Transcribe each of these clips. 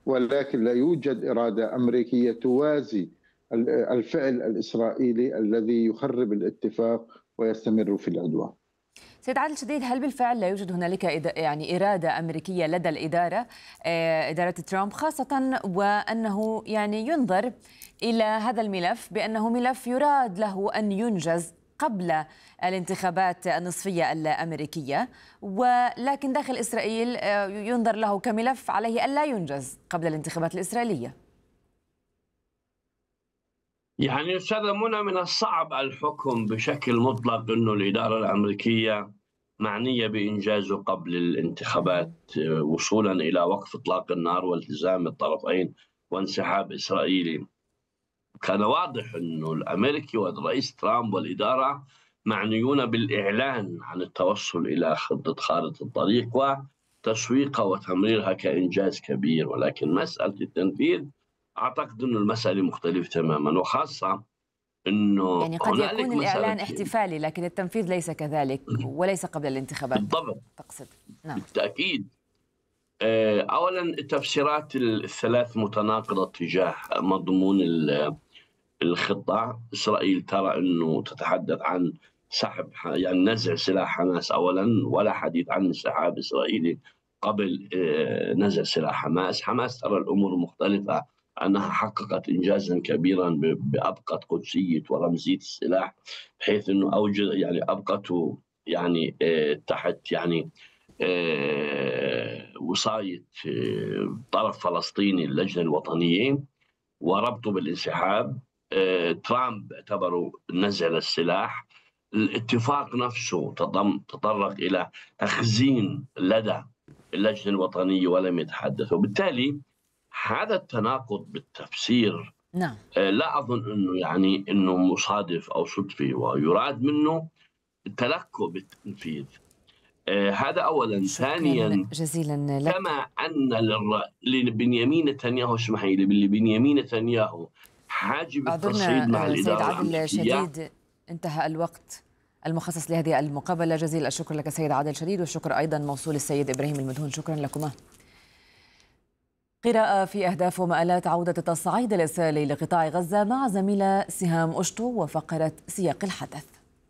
ولكن لا يوجد إرادة أمريكية توازي الفعل الإسرائيلي الذي يخرب الاتفاق ويستمر في العدوان. سيد عادل شديد، هل بالفعل لا يوجد هنالك يعني إرادة أمريكية لدى الإدارة، إدارة ترامب خاصة، وأنه يعني ينظر إلى هذا الملف بأنه ملف يراد له أن ينجز قبل الانتخابات النصفية الأمريكية، ولكن داخل إسرائيل ينظر له كملف عليه أن لا ينجز قبل الانتخابات الإسرائيلية؟ يعني أستاذة منى، من الصعب الحكم بشكل مطلق أنه الإدارة الأمريكية معنية بإنجازه قبل الانتخابات، وصولا إلى وقف إطلاق النار والتزام الطرفين وانسحاب إسرائيلي. كان واضح أنه الأمريكي والرئيس ترامب والإدارة معنيون بالإعلان عن التوصل إلى خارطة الطريق وتسويقها وتمريرها كإنجاز كبير، ولكن مسألة التنفيذ أعتقد أن المسألة مختلفة تماما، وخاصة أنه يعني قد يكون الإعلان احتفالي لكن التنفيذ ليس كذلك وليس قبل الانتخابات. بالضبط، تقصد؟ نعم بالتأكيد. أولا التفسيرات الثلاث متناقضة تجاه مضمون الخطة. إسرائيل ترى أنه تتحدث عن سحب، يعني نزع سلاح حماس أولا، ولا حديث عن انسحاب إسرائيلي قبل نزع سلاح حماس. حماس ترى الأمور مختلفة، أنها حققت إنجازا كبيرا بأبقت قدسية ورمزية السلاح، بحيث أنه أوجد يعني أبقته يعني تحت يعني وصاية طرف فلسطيني اللجنة الوطنية وربطه بالانسحاب. ترامب اعتبروا نزع السلاح. الاتفاق نفسه تطرق إلى تخزين لدى اللجنة الوطنية ولم يتحدث، وبالتالي هذا التناقض بالتفسير نعم لا أظن أنه يعني أنه مصادف أو صدفي، ويراد منه التلكؤ بالتنفيذ. هذا أولا. ثانيا جزيلا لك. كما أن لبنيامين نتنياهو، اسمحي لي، لبنيامين نتنياهو حاجب التصعيد مع الإدارة سيد عادل الأمريكية. شديد، انتهى الوقت المخصص لهذه المقابلة. جزيل الشكر لك سيد عادل شديد، والشكر أيضا موصول السيد إبراهيم المدهون. شكرا لكما. قراءة في أهداف ومآلات عودة التصعيد الإسرائيلي لقطاع غزة مع زميلة سهام أشطو وفقرة سياق الحدث.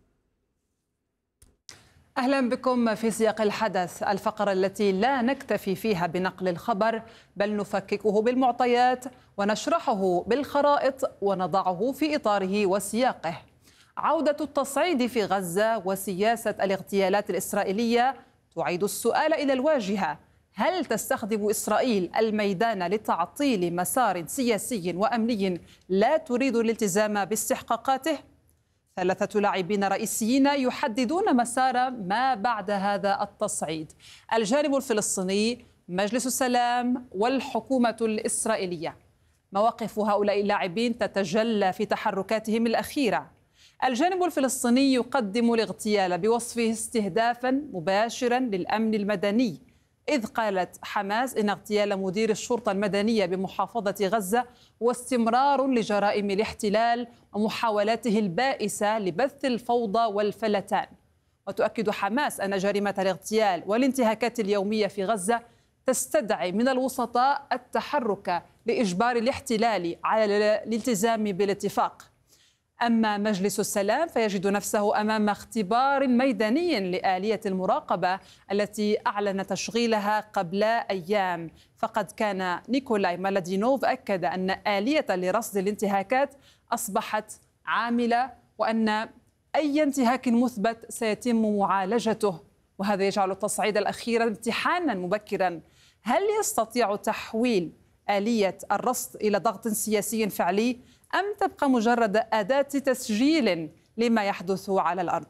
أهلا بكم في سياق الحدث، الفقرة التي لا نكتفي فيها بنقل الخبر بل نفككه بالمعطيات ونشرحه بالخرائط ونضعه في إطاره وسياقه. عودة التصعيد في غزة وسياسة الاغتيالات الإسرائيلية تعيد السؤال إلى الواجهة: هل تستخدم إسرائيل الميدان لتعطيل مسار سياسي وأمني لا تريد الالتزام باستحقاقاته؟ ثلاثة لاعبين رئيسيين يحددون مسار ما بعد هذا التصعيد: الجانب الفلسطيني، مجلس السلام، والحكومة الإسرائيلية. مواقف هؤلاء اللاعبين تتجلى في تحركاتهم الأخيرة. الجانب الفلسطيني يقدم الاغتيال بوصفه استهدافا مباشرا للأمن المدني، إذ قالت حماس إن اغتيال مدير الشرطة المدنية بمحافظة غزة هو استمرار لجرائم الاحتلال ومحاولاته البائسة لبث الفوضى والفلتان. وتؤكد حماس أن جريمة الاغتيال والانتهاكات اليومية في غزة تستدعي من الوسطاء التحرك لإجبار الاحتلال على الالتزام بالاتفاق. أما مجلس السلام فيجد نفسه أمام اختبار ميداني لآلية المراقبة التي أعلن تشغيلها قبل أيام، فقد كان نيكولاي مالادينوف أكد أن آلية لرصد الانتهاكات أصبحت عاملة، وأن أي انتهاك مثبت سيتم معالجته، وهذا يجعل التصعيد الأخير امتحانا مبكرا. هل يستطيع تحويل آلية الرصد إلى ضغط سياسي فعلي، أم تبقى مجرد أداة تسجيل لما يحدث على الأرض؟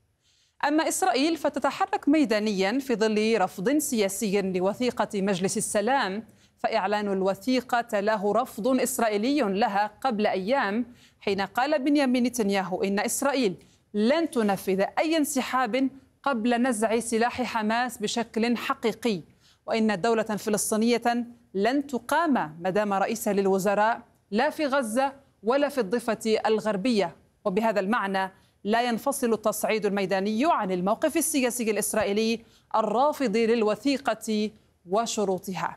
أما إسرائيل فتتحرك ميدانيا في ظل رفض سياسي لوثيقة مجلس السلام، فإعلان الوثيقة تلاه رفض إسرائيلي لها قبل أيام، حين قال بنيامين نتنياهو إن إسرائيل لن تنفذ أي انسحاب قبل نزع سلاح حماس بشكل حقيقي، وإن دولة فلسطينية لن تقام مدام رئيس للوزراء لا في غزة ولا في الضفة الغربية. وبهذا المعنى لا ينفصل التصعيد الميداني عن الموقف السياسي الإسرائيلي الرافض للوثيقة وشروطها.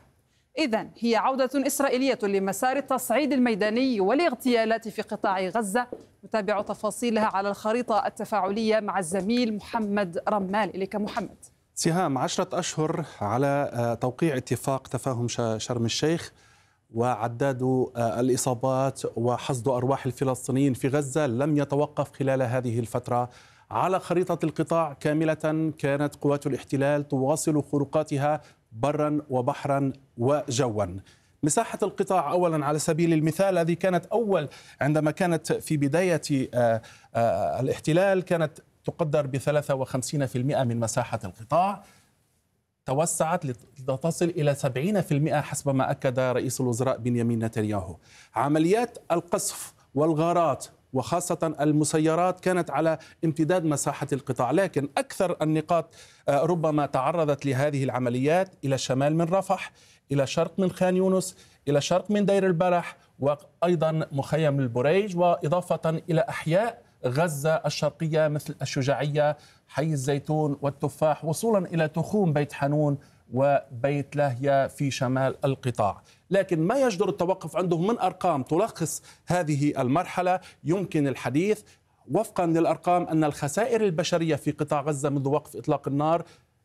إذن هي عودة إسرائيلية لمسار التصعيد الميداني والاغتيالات في قطاع غزة. نتابع تفاصيلها على الخريطة التفاعلية مع الزميل محمد رمال. إليك محمد. سهام، 10 أشهر على توقيع اتفاق تفاهم شرم الشيخ، وعداد الإصابات وحصد أرواح الفلسطينيين في غزة لم يتوقف خلال هذه الفترة. على خريطة القطاع كاملة كانت قوات الاحتلال تواصل خروقاتها برا وبحرا وجوا. مساحة القطاع أولا على سبيل المثال، هذه كانت عندما كانت في بداية الاحتلال كانت تقدر ب53% من مساحة القطاع، توسعت لتصل إلى 70% حسب ما أكد رئيس الوزراء بنيامين نتنياهو. عمليات القصف والغارات وخاصة المسيرات كانت على امتداد مساحة القطاع، لكن أكثر النقاط ربما تعرضت لهذه العمليات إلى الشمال من رفح، إلى شرق من خان يونس، إلى شرق من دير البلح، وأيضا مخيم البريج، وإضافة إلى أحياء غزة الشرقية مثل الشجاعية، حي الزيتون والتفاح، وصولا إلى تخوم بيت حنون وبيت لاهيا في شمال القطاع. لكن ما يجدر التوقف عندهم من أرقام تلخص هذه المرحلة. يمكن الحديث وفقا للأرقام أن الخسائر البشرية في قطاع غزة منذ وقف إطلاق النار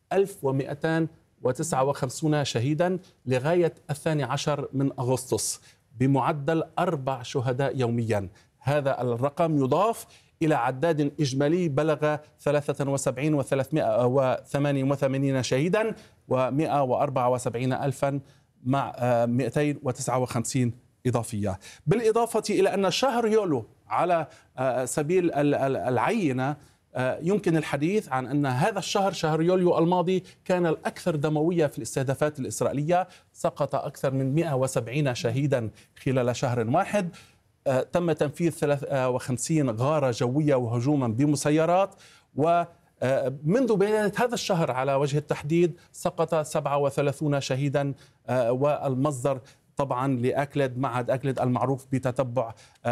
1259 شهيدا لغاية 12 من أغسطس، بمعدل 4 شهداء يوميا. هذا الرقم يضاف إلى عداد إجمالي بلغ 73 و388 شهيدا و174 ألفا مع 259 إضافية. بالإضافة إلى أن شهر يوليو على سبيل العينة يمكن الحديث عن أن هذا الشهر، شهر يوليو الماضي، كان الأكثر دموية في الاستهدافات الإسرائيلية. سقط أكثر من 170 شهيدا خلال شهر واحد. تم تنفيذ 53 غارة جوية وهجوما بمسيرات، ومنذ بداية هذا الشهر على وجه التحديد سقط 37 شهيدا. والمصدر طبعا لأكلد، معهد أكلد المعروف بتتبع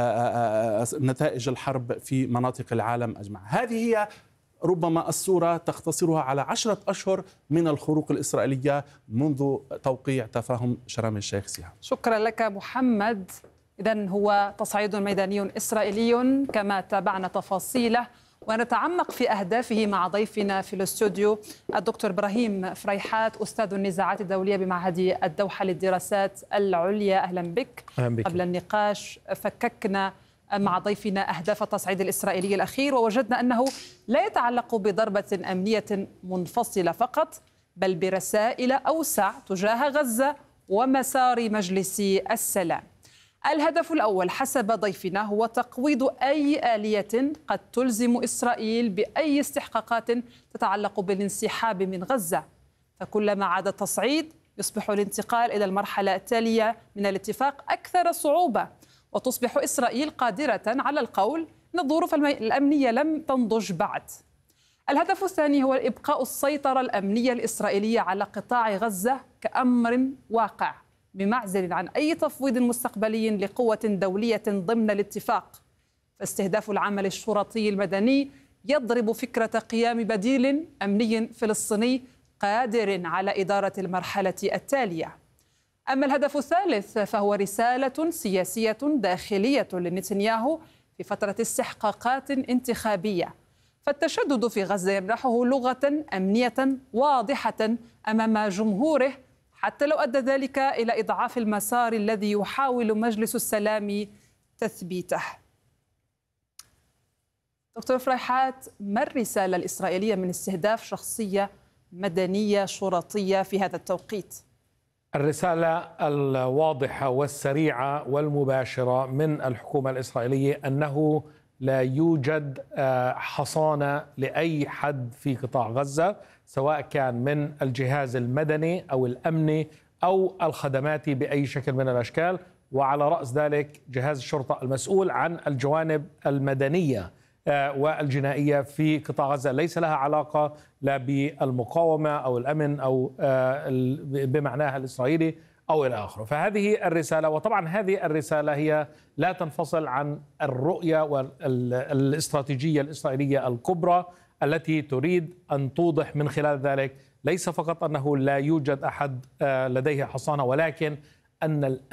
نتائج الحرب في مناطق العالم أجمع. هذه هي ربما الصورة تختصرها على 10 أشهر من الخروق الإسرائيلية منذ توقيع تفاهم شرم الشيخ. سهام، شكرا لك محمد. إذن هو تصعيد ميداني إسرائيلي كما تابعنا تفاصيله، ونتعمق في أهدافه مع ضيفنا في الاستوديو الدكتور إبراهيم فريحات، أستاذ النزاعات الدولية بمعهد الدوحة للدراسات العليا. أهلا بك. قبل النقاش فككنا مع ضيفنا أهداف التصعيد الإسرائيلي الأخير، ووجدنا أنه لا يتعلق بضربة أمنية منفصلة فقط، بل برسائل أوسع تجاه غزة ومسار مجلس السلام. الهدف الأول حسب ضيفنا هو تقويض أي آلية قد تلزم إسرائيل بأي استحقاقات تتعلق بالانسحاب من غزة، فكلما عاد التصعيد يصبح الانتقال إلى المرحلة التالية من الاتفاق أكثر صعوبة، وتصبح إسرائيل قادرة على القول أن الظروف الأمنية لم تنضج بعد. الهدف الثاني هو إبقاء السيطرة الأمنية الإسرائيلية على قطاع غزة كأمر واقع، بمعزل عن أي تفويض مستقبلي لقوة دولية ضمن الاتفاق. فاستهداف العمل الشرطي المدني يضرب فكرة قيام بديل أمني فلسطيني قادر على إدارة المرحلة التالية. أما الهدف الثالث فهو رسالة سياسية داخلية لنتنياهو في فترة استحقاقات انتخابية، فالتشدد في غزة يمنحه لغة أمنية واضحة أمام جمهوره، حتى لو أدى ذلك إلى إضعاف المسار الذي يحاول مجلس السلام تثبيته. دكتور فريحات، ما الرسالة الإسرائيلية من استهداف شخصية مدنية شرطية في هذا التوقيت؟ الرسالة الواضحة والسريعة والمباشرة من الحكومة الإسرائيلية أنه لا يوجد حصانة لأي حد في قطاع غزة، سواء كان من الجهاز المدني أو الأمني أو الخدماتي بأي شكل من الأشكال، وعلى رأس ذلك جهاز الشرطة المسؤول عن الجوانب المدنية والجنائية في قطاع غزة، ليس لها علاقة لا بالمقاومة أو الأمن أو بمعناها الإسرائيلي أو إلى آخره. فهذه الرسالة، وطبعا هذه الرسالة هي لا تنفصل عن الرؤية والاستراتيجية الإسرائيلية الكبرى التي تريد أن توضح من خلال ذلك ليس فقط أنه لا يوجد أحد لديه حصانة، ولكن أن